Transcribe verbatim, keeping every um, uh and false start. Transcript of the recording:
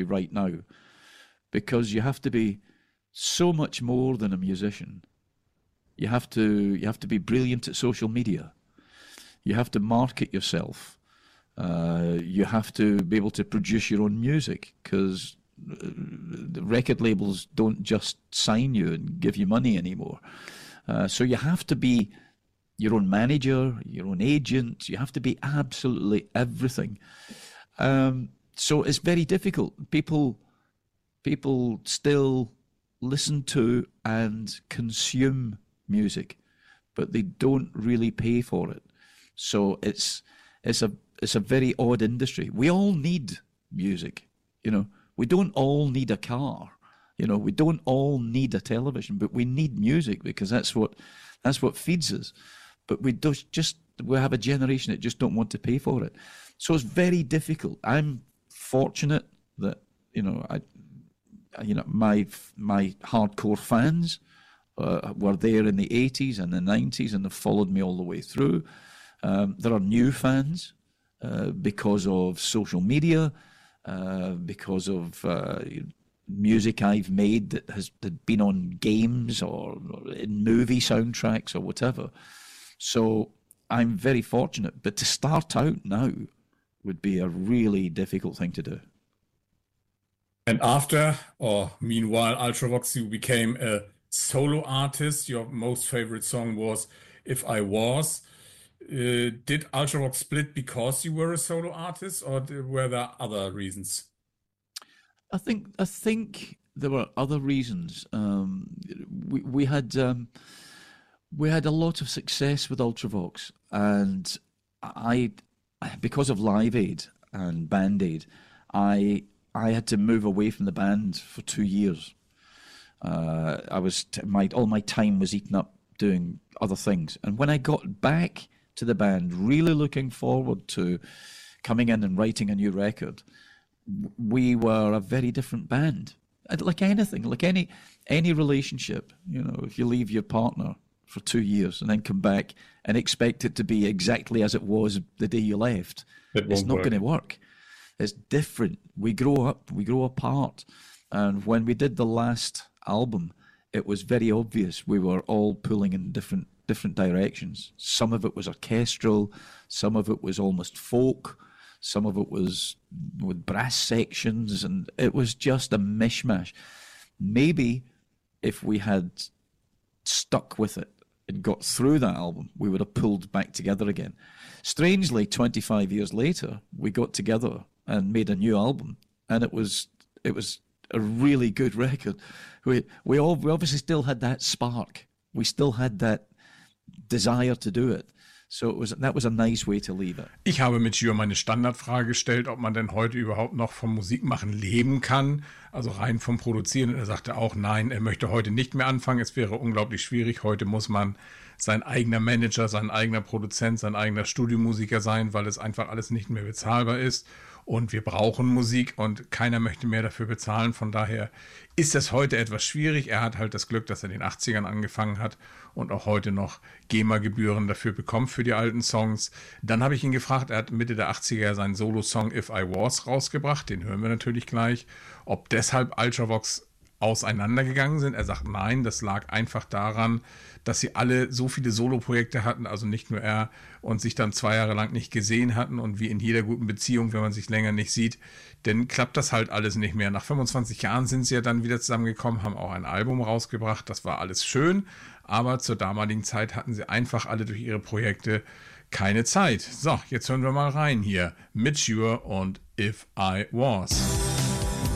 right now, because you have to be so much more than a musician. You have to you have to be brilliant at social media. You have to market yourself. Uh, you have to be able to produce your own music, because the record labels don't just sign you and give you money anymore. Uh, so you have to be your own manager, your own agent. You have to be absolutely everything. Um, so it's very difficult. People, people still listen to and consume music, but they don't really pay for it. So it's it's a it's a very odd industry. We all need music, you know. We don't all need a car, you know. We don't all need a television, but we need music, because that's what that's what feeds us. But we don't just we have a generation that just don't want to pay for it. So it's very difficult. I'm fortunate that, you know, I you know my my hardcore fans uh, were there in the eighties and the nineties, and have followed me all the way through. Um, there are new fans uh, because of social media, uh, because of uh, music I've made that has been on games or, or in movie soundtracks or whatever. So I'm very fortunate. But to start out now would be a really difficult thing to do. And after, or meanwhile, Ultravox, you became a solo artist. Your most favorite song was If I Was. Uh, did Ultravox split because you were a solo artist, or were there other reasons? I think I think there were other reasons. Um, we we had um, we had a lot of success with Ultravox, and I, because of Live Aid and Band Aid, I I had to move away from the band for two years. Uh, I was t- my all my time was eaten up doing other things, and when I got back to the band, really looking forward to coming in and writing a new record, we were a very different band. Like anything, like any any relationship, you know, if you leave your partner for two years and then come back and expect it to be exactly as it was the day you left, it's not going to work. It's different. We grow up, we grow apart. And when we did the last album, it was very obvious we were all pulling in different different directions. Some of it was orchestral, some of it was almost folk, some of it was with brass sections, and it was just a mishmash. Maybe if we had stuck with it and got through that album, we would have pulled back together again. Strangely, twenty-five years later, we got together and made a new album, and it was it was a really good record. We we all we obviously still had that spark. We still had that desire to do it. So it was, that was a nice way to leave it. Ich habe mit Gio meine Standardfrage gestellt, ob man denn heute überhaupt noch vom Musikmachen leben kann, also rein vom Produzieren. Und er sagte auch, nein, er möchte heute nicht mehr anfangen. Es wäre unglaublich schwierig. Heute muss man sein eigener Manager, sein eigener Produzent, sein eigener Studiomusiker sein, weil es einfach alles nicht mehr bezahlbar ist. Und wir brauchen Musik und keiner möchte mehr dafür bezahlen. Von daher ist das heute etwas schwierig. Er hat halt das Glück, dass er in den achtzigern angefangen hat und auch heute noch GEMA-Gebühren dafür bekommt für die alten Songs. Dann habe ich ihn gefragt, er hat Mitte der achtziger seinen Solo-Song If I Was rausgebracht. Den hören wir natürlich gleich. Ob deshalb Ultravox auseinandergegangen sind. Er sagt, nein, das lag einfach daran, dass sie alle so viele Solo-Projekte hatten, also nicht nur er, und sich dann zwei Jahre lang nicht gesehen hatten, und wie in jeder guten Beziehung, wenn man sich länger nicht sieht, dann klappt das halt alles nicht mehr. Nach fünfundzwanzig Jahren sind sie ja dann wieder zusammengekommen, haben auch ein Album rausgebracht, das war alles schön, aber zur damaligen Zeit hatten sie einfach alle durch ihre Projekte keine Zeit. So, jetzt hören wir mal rein hier. Mature und If I Was.